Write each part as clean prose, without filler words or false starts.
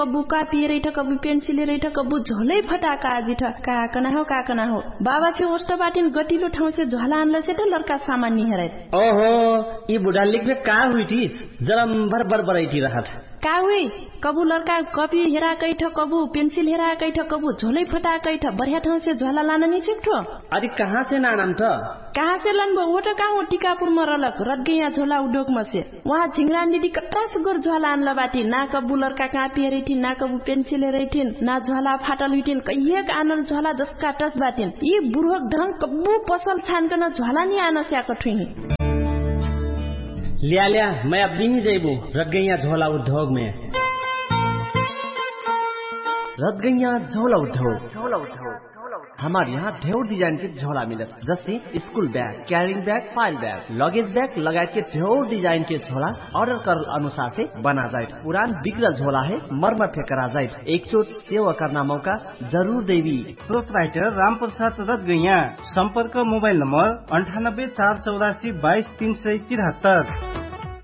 कबू कापी रही कबू पेंसिल रही कबू झोलै फटाका आजी काकना हो बाबा फिर ओस्ट बाटिन गटिलो ठाउँ से झोला आनले से लड़का सामान नहीं हरे ओहो ई बुढ़ा लिख में का हुई थी जरम भर बरैठी रहत का हुई कबू लड़का कॉपी हेरा कैठ कबू पेंसिल हेरा कैठ कबू झोलै फटा कैठ बढ़िया ठाउँ से झोला लाना नहीं छिक्ठो अरे कहाँ से नानम था कहाँ से लानबो वो तो कहाँ टीकापुर में रलक रट गया झोला उद्योग में से वहाँ झिंगरा दीदी कट्टा सुगर झोला आनला बाटी ना कबू लड़का कापी रही थी ना कबू पेंसिल रही थी ना झोला फाटल हुई थी कहिए आनल झोला जसका टस बाटिन ये बुढ़क ढंग कबू पसल छान कर झोला नहीं आना से आकठुई लिया मैं अब नहीं जेबू रट गई झोला उद्योग में रट गई झोला उद्योग हमारे यहाँ ढेर डिजाइन के झोला मिलत जैसे school bag carrying bag file bag luggage bag लगाए के ढेर डिजाइन के झोला ऑर्डर कर अनुसार से बना जाए पुरान बिगड़ल झोला है मरम्मत करा जाए एक चोट सेवा करना मौका जरूर देवी प्रोपराइटर राम प्रसाद रत गैया संपर्क मोबाइल नंबर 9848423373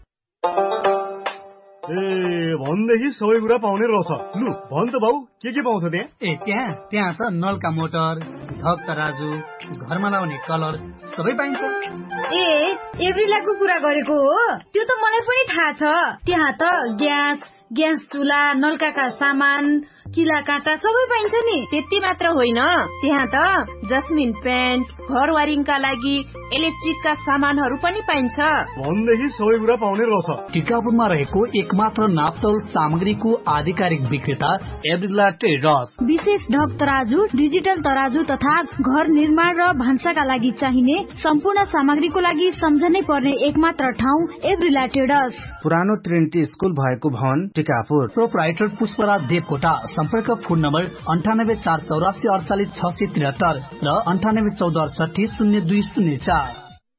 भनेदेखि सबै कुरा पाउने रहेछ लु भन् त भाउ के पाउँछ त्यहाँ त्यहाँ त नलका मोटर धक तराजु घरमा लाउने कलर सबै पाइन्छ एभ्रिलाको कुरा गरेको हो त्यो त मलाई पनि थाहा छ त्यहाँ त ग्यास चुला नलका सामान किला काँटा सबै पाइन्छ नि त्यति मात्र होइन त्यहाँ त जस्मिन पेन्ट घर वायरिङका लागि इलेक्ट्रिकका सामानहरू पनि पाइन्छ भनेदेखि सबै कुरा पाउने रहेछ टिकापुरमा रहेको एकमात्र नापतोल सामग्रीको आधिकारिक विक्रेता एभ्रिला ट्रेडर्स विशेष ढक तराजु डिजिटल तराजु तथा घर निर्माण र भान्साका लागि चाहिने सम्पूर्ण सामग्रीको लागि सम्झनै पर्ने एकमात्र ठाउँ एभ्रिला ट्रेडर्स पुरानो ट्रिनिटी स्कुल भएको भवन टिकापुर प्रोपराइटर पुष्पराज देवकोटा सम्पर्क फोन नम्बर 9848484673 र 9814680204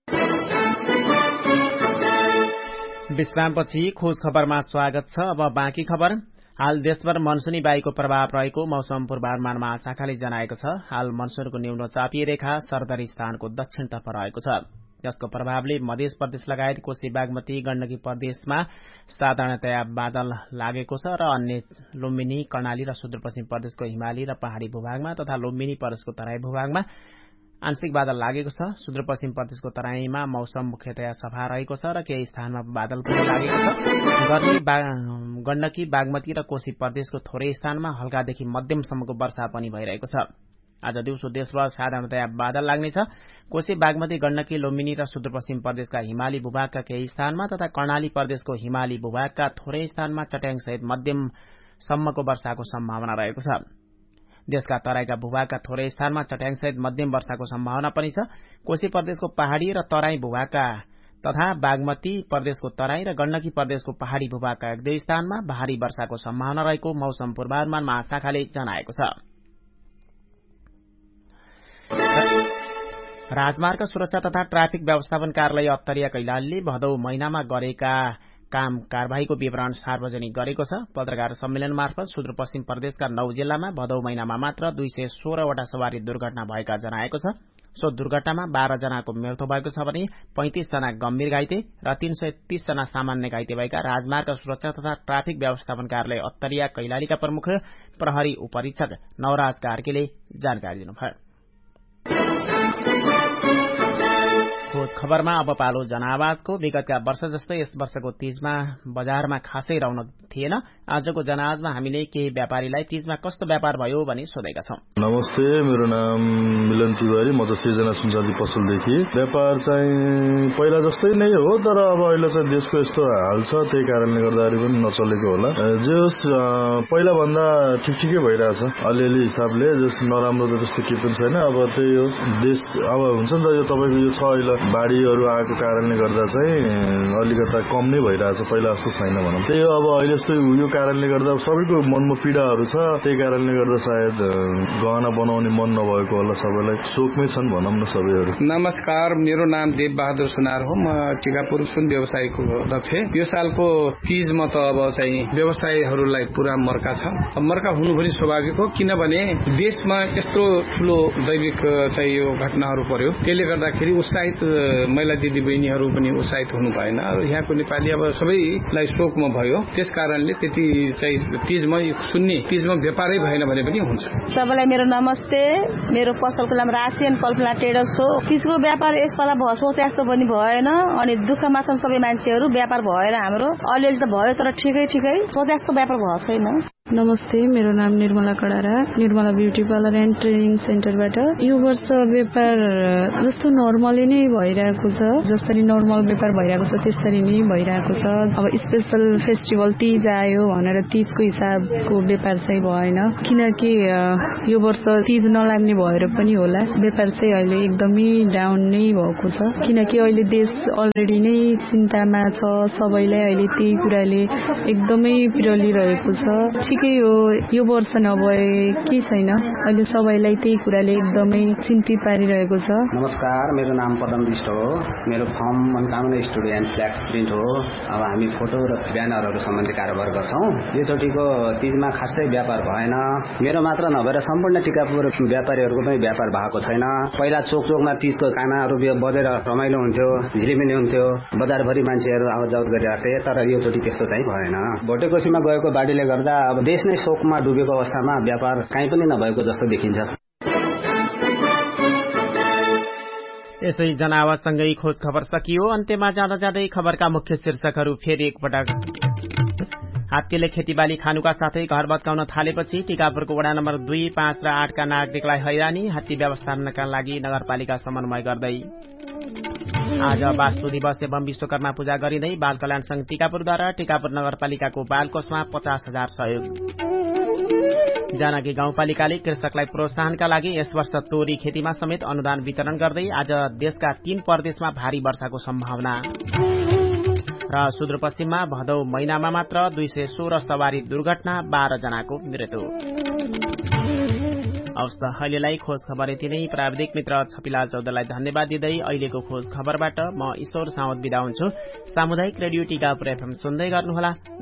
विश्रामपछि खोज खबरमा स्वागत छ अब बाँकी खबर हाल देशभर मनसुनी वायुको प्रभाव रहेको मौसम पूर्वानुमान महाशाखाले जनाएको छ हाल मनसुनको न्यून चापिए रेखा सरदरी स्थानको दक्षिणतर्फ रहेको छ जसको प्रभावले मध्य प्रदेश लगायत कोशी बागमती गण्डकी प्रदेशमा साधारणतया बादल लागेको छ र अन्य लुम्बिनी कर्णाली र सुदूरपश्चिम प्रदेशको हिमाली र पहाड़ी भूभागमा तथा लुम्बिनी प्रदेशको तराई भूभागमा आंशिक बादल लागेको छ सुदूरपश्चिम प्रदेशको तराईमा मौसम मुख्यतया सफा रहेको छ र केही स्थानमा बादल पनि लागेको छ गण्डकी बागमती र कोशी प्रदेशको थोरै स्थानमा हल्कादेखि मध्यमसम्मको वर्षा पनि भइरहेको छ आज दिउँसो देशभर साधारणतया बादल लाग्नेछ कोशी बागमती गण्डकी लुम्बिनी र सुदूरपश्चिम प्रदेशका हिमाली भूभागका केही स्थानमा तथा कर्णाली प्रदेशको हिमाली भूभागका थोरै स्थानमा चट्याङसहित मध्यमसम्मको वर्षाको सम्भावना रहेको छ देशका तराईका भूभागका थोरै स्थानमा चट्याङसहित मध्यम वर्षाको सम्भावना पनि छ कोशी प्रदेशको पहाड़ी र तराई भूभागका तथा बागमती प्रदेशको तराई र गण्डकी प्रदेशको पहाड़ी भूभागका एक दुई स्थानमा भारी वर्षाको सम्भावना रहेको मौसम पूर्वानुमान महाशाखाले जनाएको छ राजमार्ग सुरक्षा तथा ट्राफिक व्यवस्थापन कार्यालय अत्तरिया कैलालीले भदौ महिनामा गरेका काम कार्यवाहीको विवरण सार्वजनिक गरेको छ पत्रकार सम्मेलन मार्फत सुदूरपश्चिम प्रदेशका 9 जिल्लामा भदौ महिनामा मात्र 216 वटा सवारी दुर्घटना भएका जनाएको छ सो दुर्घटनामा 12 जनाको मृत्यु भएको छ भने 35 जना गम्भीर घाइते र 330 जना सामान्य घाइते भएका राजमार्ग सुरक्षा तथा ट्राफिक व्यवस्थापन कार्यालय अत्तरिया कैलालीका प्रमुख प्रहरी उपरीक्षक नवराज कार्कीले जानकारी दिनुभयो खोज खबरमा अब पालो जनावाजको विगतका वर्ष जस्तै यस वर्षको तीजमा बजारमा खासै रौनक थिएन आजको जनावाजमा हामीले केही व्यापारीलाई तीजमा कस्तो व्यापार भयो भनी सोधेका छौं नमस्ते मेरो नाम मिलन तिवारी म चाहिँ सृजना सुनचाँदी पसलदेखि व्यापार चाहिँ पहिला जस्तै नै हो तर अब अहिले चाहिँ देशको यस्तो हाल छ त्यही कारणले गर्दाखेरि पनि नचलेको होला जे होस् पहिला भन्दा ठिकै भइरहेछ अलिअलि हिसाबले जस नराम्रो त त्यस्तो केही पनि छैन अब त्यही हो देश अब हुन्छ नि त यो तपाईको यो छ अहिले बाढीहरू आएको कारणले गर्दा चाहिँ अलिकता कम नै भइरहेछ पहिला जस्तो छैन भनौं त्यही हो अब अहिले जस्तो यो कारणले गर्दा सबैको मनमा पीडाहरू छ त्यही कारणले गर्दा सायद गहना बनाउने मन नभएको होला सबैलाई शोकमै छन् भनौं न सबैहरू नमस्कार मेरो नाम देव बहादुर सुनार हो म टिकापुर सुन व्यवसायको अध्यक्ष यो सालको तीजमा त अब चाहिँ व्यवसायीहरूलाई पूरा मर्का छ मर्का हुनु पनि स्वाभाविक हो किनभने देशमा यस्तो ठूलो दैविक चाहिँ यो घटनाहरू पर्यो त्यसले गर्दाखेरि उत्साहित महिला दिदी बहिनीहरू पनि उत्साहित हुनु भएन र यहाँको नेपाली अब सबैलाई शोकमा भयो। त्यस कारणले त्यति चाहिँ तीजमा सुन्ने तीजमा व्यापारै भएन भने पनि हुन्छ। सबैलाई मेरो नमस्ते। मेरो पसलको नाम राशियन कल्पना ट्रेडर्स हो। तीजको व्यापार यसपाला भसो त्यस्तो पनि भएन अनि दुःखमा छन् सबै मान्छेहरू। व्यापार भएन हाम्रो, अलिअलि त भयो तर ठिकै सोध्यास्तो व्यापार भएको छैन। नमस्ते, मेरो नाम Nirmala कडारा, Nirmala beauty parlour and training सेन्टरबाट। यो वर्ष व्यापार जस्तो नर्मली नै भइरहेको छ, जसरी नर्मल व्यापार भइरहेको छ त्यसरी नै भइरहेको छ। अब स्पेशल फेस्टिभल तीज आयो भनेर तीजको हिसाबको व्यापार चाहिँ भएन, किनकि यो वर्ष तीज नलाग्ने भएर पनि होला व्यापार चाहिँ अहिले एकदमै डाउन नै भएको छ, किनकि अहिले देश अलरेडी नै चिन्तामा छ। सबैलाई अहिले त्यही कुराले एकदमै पिरलिरहेको छ। ठिकै हो, यो वर्ष नभए के छैन, अहिले सबैलाई त्यही कुराले एकदमै चिन्तित पारिरहेको छ। नमस्कार, मेरो नाम पदम विष्ट हो। मेरो form Manokamana studio and फ्ल्याक्स print हो। अब हामी फोटो र ब्यानरहरू सम्बन्धी कारोबार गर्छौँ। योचोटिको तीजमा खासै व्यापार भएन। मेरो मात्र नभएर सम्पूर्ण टिकापुर व्यापारीहरूको पनि व्यापार भएको छैन। पहिला चोकमा तीजको खानाहरू बजेर रमाइलो हुन्थ्यो, झिलिमिली हुन्थ्यो, बजारभरि मान्छेहरू आवत जावत गरिरहेथे, तर योचोटि त्यस्तो चाहिँ भएन। भोटेकोसीमा गएको बाढीले गर्दा अब देश नै शोकमा डुबेको अवस्थामा व्यापार कहीँ पनि नभएको जस्तो देखिन्छ। यसै जनावरसँगै खोज खबर सकियो। अन्त्यमा जाँदा जाँदै खबरका मुख्य शीर्षकहरू फेरि एकपटक। हात्तीले खेतीबाली खानुका साथै घर भत्काउन थालेपछि टिकापुरको वडा नम्बर 2, 5 र 8 का नागरिकलाई हैरानी। हात्ती व्यवस्थापनका लागि नगरपालिका समन्वय गर्दै। आज वास्तु दिवस एवं विश्वकर्मा पूजा गरिँदै बाल कल्याण संघ टिकापुरद्वारा टिकापुर नगरपालिकाको बालकोषमा 50,000 सहयोग। जानकी गाउँपालिकाले कृषकलाई प्रोत्साहनका लागि यस वर्ष तोरी खेतीमा समेत अनुदान वितरण गर्दै आज देशका 3 प्रदेशमा भारी वर्षाको सम्भावना। र सुदूरपश्चिममा भदौ महिनामा मात्र 216 सवारी दुर्घटना, 12 जनाको मृत्यु। हवस् त अहिलेलाई खोज खबर यति नै। प्राविधिक मित्र छपिलाल चौधरीलाई धन्यवाद दिँदै अहिलेको खोज खबरबाट म ईश्वर साउद बिदा हुन्छु। सामुदायिक रेडियो टिकापुर FM सुन्दै गर्नुहोला।